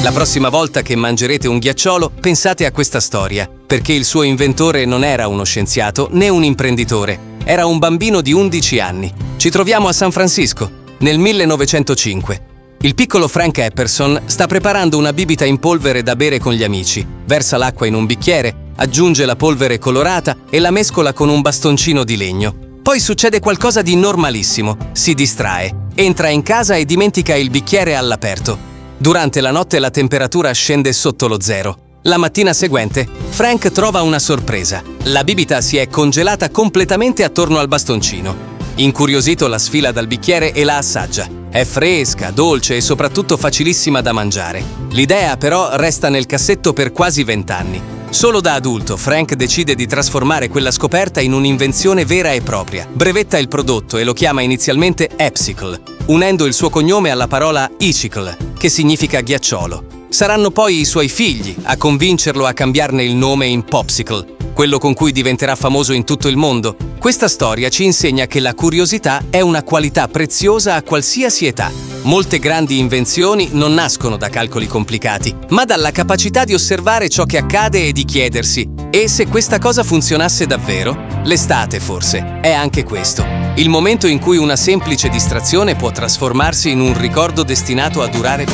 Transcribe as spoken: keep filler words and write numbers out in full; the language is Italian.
La prossima volta che mangerete un ghiacciolo, pensate a questa storia, perché il suo inventore non era uno scienziato né un imprenditore, era un bambino di undici anni. Ci troviamo a San Francisco, nel millenovecentocinque. Il piccolo Frank Epperson sta preparando una bibita in polvere da bere con gli amici. Versa l'acqua in un bicchiere, aggiunge la polvere colorata e la mescola con un bastoncino di legno. Poi succede qualcosa di normalissimo. Si distrae, entra in casa e dimentica il bicchiere all'aperto. Durante la notte la temperatura scende sotto lo zero. La mattina seguente, Frank trova una sorpresa. La bibita si è congelata completamente attorno al bastoncino. Incuriosito la sfila dal bicchiere e la assaggia. È fresca, dolce e soprattutto facilissima da mangiare. L'idea però resta nel cassetto per quasi vent'anni. Solo da adulto Frank decide di trasformare quella scoperta in un'invenzione vera e propria. Brevetta il prodotto e lo chiama inizialmente Epsicle, unendo il suo cognome alla parola Icicle, che significa ghiacciolo. Saranno poi i suoi figli a convincerlo a cambiarne il nome in Popsicle, quello con cui diventerà famoso in tutto il mondo. Questa storia ci insegna che la curiosità è una qualità preziosa a qualsiasi età. Molte grandi invenzioni non nascono da calcoli complicati, ma dalla capacità di osservare ciò che accade e di chiedersi: e se questa cosa funzionasse davvero? L'estate, forse, è anche questo. Il momento in cui una semplice distrazione può trasformarsi in un ricordo destinato a durare per